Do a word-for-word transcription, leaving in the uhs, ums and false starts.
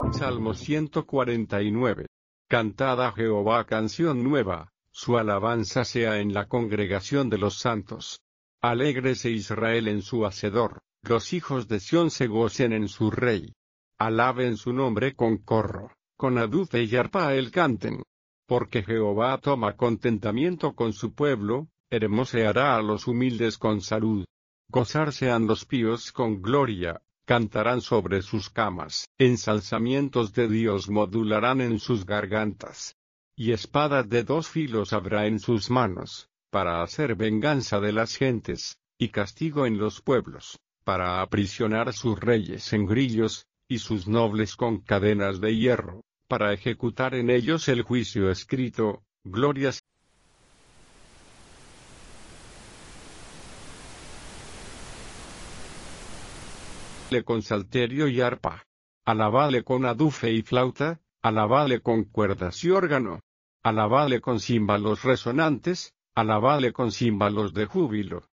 Salmo ciento cuarenta y nueve. Cantad a Jehová canción nueva, su alabanza sea en la congregación de los santos. Alégrese Israel en su Hacedor, los hijos de Sión se gocen en su Rey. Alaben su nombre con corro, con adufe y arpa a él canten. Porque Jehová toma contentamiento con su pueblo, hermoseará a los humildes con salud. Gozarse han los píos con gloria, cantarán sobre sus camas, ensalzamientos de Dios modularán en sus gargantas. Y espada de dos filos habrá en sus manos, para hacer venganza de las gentes, y castigo en los pueblos, para aprisionar sus reyes en grillos, y sus nobles con cadenas de hierro, para ejecutar en ellos el juicio escrito, glorias. Con salterio y arpa. Alabadle con adufe y flauta, alabadle con cuerdas y órgano. Alabadle con címbalos resonantes, alabadle con címbalos de júbilo.